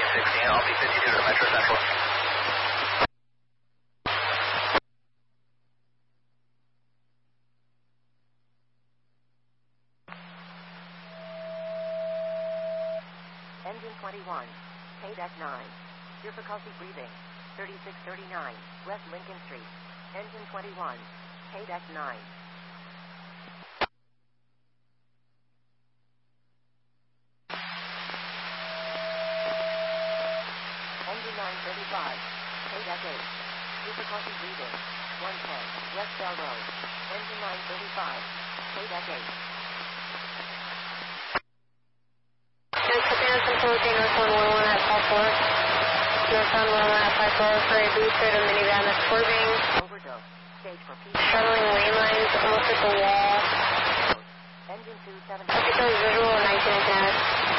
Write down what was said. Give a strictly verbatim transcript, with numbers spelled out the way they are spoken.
sixteen, I'll be fifty-two to Metro Central. Engine twenty-one, K nine. Difficulty breathing, thirty-six thirty-nine, West Lincoln Street. Engine twenty-one, K nine. Engine nine thirty-five, K eight. Difficulty breathing, one ten, West Bell Road. Engine nine thirty-five, K eight. Japan Central, Northbound one one at Fall four. Northbound one one at five four for a booster to minivan that's swerving. Overdose. Stage for P. Shuttling lane lines almost at the wall. Engine two seven. I'll get those visual nineteen and ten.